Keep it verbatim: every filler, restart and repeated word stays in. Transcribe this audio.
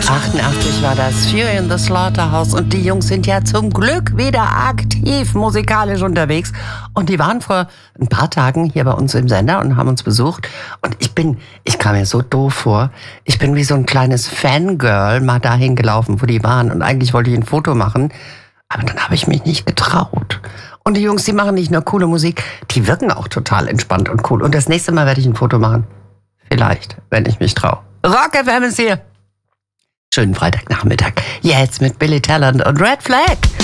achtundachtzig war das, Fury in the Slaughterhouse, und die Jungs sind ja zum Glück wieder aktiv musikalisch unterwegs, und die waren vor ein paar Tagen hier bei uns im Sender und haben uns besucht, und ich bin, ich kam mir so doof vor, ich bin wie so ein kleines Fangirl mal dahin gelaufen, wo die waren, und eigentlich wollte ich ein Foto machen, aber dann habe ich mich nicht getraut. Und die Jungs, die machen nicht nur coole Musik, die wirken auch total entspannt und cool, und das nächste Mal werde ich ein Foto machen. Vielleicht, wenn ich mich traue. Rock F M ist hier. Schönen Freitagnachmittag. Jetzt mit Billy Talent und Red Flag.